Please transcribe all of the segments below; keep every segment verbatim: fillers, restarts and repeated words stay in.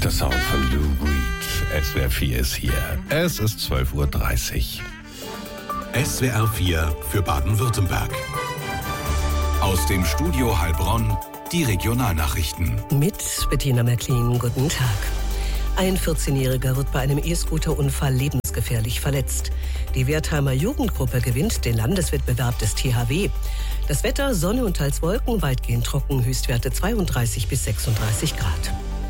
Der Sound von Lou Reed. S W R vier ist hier. Es ist zwölf Uhr dreißig. S W R vier für Baden-Württemberg. Aus dem Studio Heilbronn, die Regionalnachrichten. Mit Bettina Märklin, guten Tag. Ein vierzehnjähriger wird bei einem E-Scooter-Unfall lebensgefährlich verletzt. Die Wertheimer Jugendgruppe gewinnt den Landeswettbewerb des T H W. Das Wetter, Sonne und teils Wolken, weitgehend trocken, Höchstwerte zweiunddreißig bis sechsunddreißig Grad.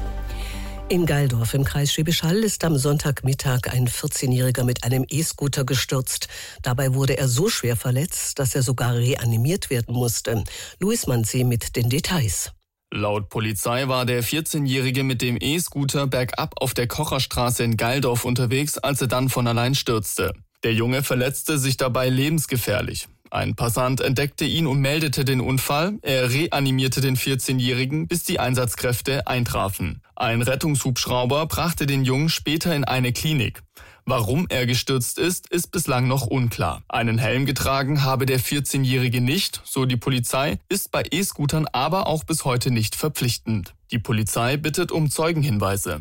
In Gaildorf im Kreis Schwäbisch Hall ist am Sonntagmittag ein vierzehnjähriger mit einem E-Scooter gestürzt. Dabei wurde er so schwer verletzt, dass er sogar reanimiert werden musste. Luis Manzi mit den Details. Laut Polizei war der vierzehnjährige mit dem E-Scooter bergab auf der Kocherstraße in Gaildorf unterwegs, als er dann von allein stürzte. Der Junge verletzte sich dabei lebensgefährlich. Ein Passant entdeckte ihn und meldete den Unfall. Er reanimierte den vierzehnjährigen, bis die Einsatzkräfte eintrafen. Ein Rettungshubschrauber brachte den Jungen später in eine Klinik. Warum er gestürzt ist, ist bislang noch unklar. Einen Helm getragen habe der vierzehnjährige nicht, so die Polizei, ist bei E-Scootern aber auch bis heute nicht verpflichtend. Die Polizei bittet um Zeugenhinweise.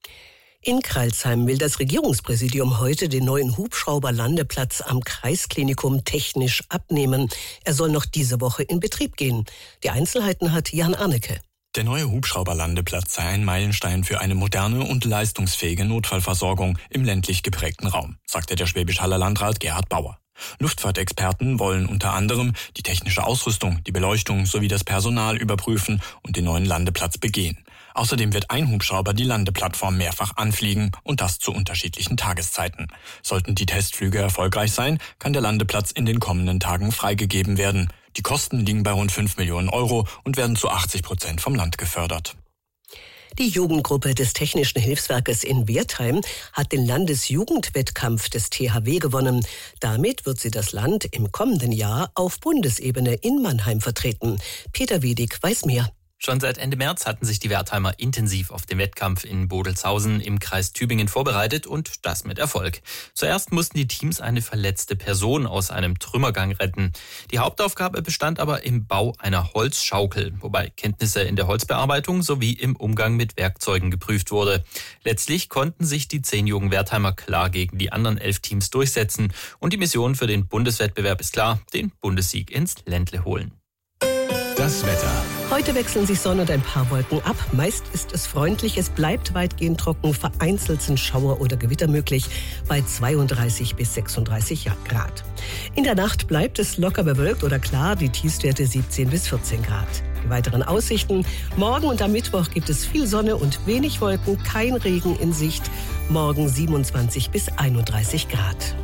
In Crailsheim will das Regierungspräsidium heute den neuen Hubschrauberlandeplatz am Kreisklinikum technisch abnehmen. Er soll noch diese Woche in Betrieb gehen. Die Einzelheiten hat Jan Arnecke. Der neue Hubschrauberlandeplatz sei ein Meilenstein für eine moderne und leistungsfähige Notfallversorgung im ländlich geprägten Raum, sagte der Schwäbisch-Haller Landrat Gerhard Bauer. Luftfahrtexperten wollen unter anderem die technische Ausrüstung, die Beleuchtung sowie das Personal überprüfen und den neuen Landeplatz begehen. Außerdem wird ein Hubschrauber die Landeplattform mehrfach anfliegen und das zu unterschiedlichen Tageszeiten. Sollten die Testflüge erfolgreich sein, kann der Landeplatz in den kommenden Tagen freigegeben werden. Die Kosten liegen bei rund fünf Millionen Euro und werden zu achtzig Prozent vom Land gefördert. Die Jugendgruppe des Technischen Hilfswerkes in Wertheim hat den Landesjugendwettkampf des T H W gewonnen. Damit wird sie das Land im kommenden Jahr auf Bundesebene in Mannheim vertreten. Peter Wedig weiß mehr. Schon seit Ende März hatten sich die Wertheimer intensiv auf den Wettkampf in Bodelshausen im Kreis Tübingen vorbereitet und das mit Erfolg. Zuerst mussten die Teams eine verletzte Person aus einem Trümmergang retten. Die Hauptaufgabe bestand aber im Bau einer Holzschaukel, wobei Kenntnisse in der Holzbearbeitung sowie im Umgang mit Werkzeugen geprüft wurde. Letztlich konnten sich die zehn jungen Wertheimer klar gegen die anderen elf Teams durchsetzen und die Mission für den Bundeswettbewerb ist klar, den Bundessieg ins Ländle holen. Das Wetter. Heute wechseln sich Sonne und ein paar Wolken ab. Meist ist es freundlich, es bleibt weitgehend trocken. Vereinzelt sind Schauer oder Gewitter möglich bei zweiunddreißig bis sechsunddreißig Grad. In der Nacht bleibt es locker bewölkt oder klar, die Tiefstwerte siebzehn bis vierzehn Grad. Die weiteren Aussichten: Morgen und am Mittwoch gibt es viel Sonne und wenig Wolken, kein Regen in Sicht. Morgen siebenundzwanzig bis einunddreißig Grad.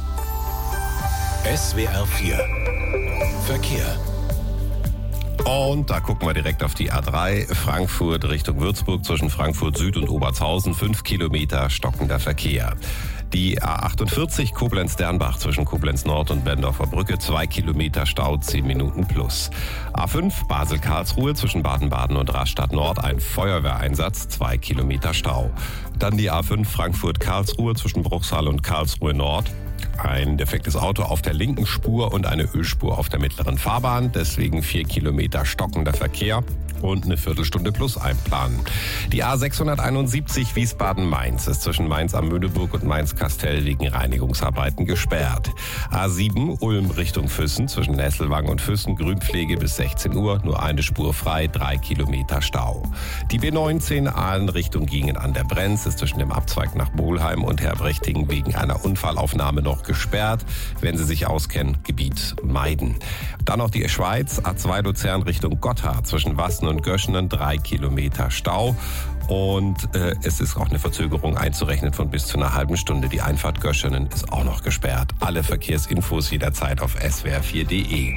S W R vier Verkehr. Und da gucken wir direkt auf die A drei, Frankfurt Richtung Würzburg, zwischen Frankfurt Süd und Obertshausen, fünf Kilometer stockender Verkehr. Die A achtundvierzig Koblenz-Dernbach zwischen Koblenz Nord und Bendorfer Brücke, zwei Kilometer Stau, zehn Minuten plus. A fünf Basel-Karlsruhe zwischen Baden-Baden und Rastatt Nord, ein Feuerwehreinsatz, zwei Kilometer Stau. Dann die A fünf Frankfurt-Karlsruhe zwischen Bruchsal und Karlsruhe Nord. Ein defektes Auto auf der linken Spur und eine Ölspur auf der mittleren Fahrbahn. Deswegen vier Kilometer stockender Verkehr und eine Viertelstunde plus einplanen. Die A sechshunderteinundsiebzig Wiesbaden-Mainz ist zwischen Mainz am Möhneburg und Mainz-Kastell wegen Reinigungsarbeiten gesperrt. A sieben Ulm Richtung Füssen zwischen Nesselwang und Füssen, Grünpflege bis sechzehn Uhr, nur eine Spur frei, drei Kilometer Stau. Die B neunzehn Aalen Richtung Gingen an der Brenz ist zwischen dem Abzweig nach Bolheim und Herbrechting wegen einer Unfallaufnahme noch gesperrt. Wenn Sie sich auskennen, Gebiet meiden. Dann noch die Schweiz, A zwei Luzern Richtung Gotthard zwischen Wassen und Göschenen, drei Kilometer Stau. Und äh, es ist auch eine Verzögerung einzurechnen von bis zu einer halben Stunde. Die Einfahrt Göschenen ist auch noch gesperrt. Alle Verkehrsinfos jederzeit auf S W R vier punkt de.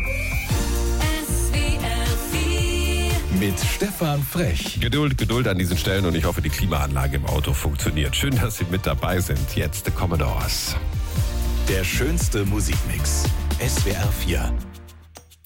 Mit Stefan Frech. Geduld, Geduld an diesen Stellen und ich hoffe, die Klimaanlage im Auto funktioniert. Schön, dass Sie mit dabei sind. Jetzt The Commodores. Der schönste Musikmix. S W R vier.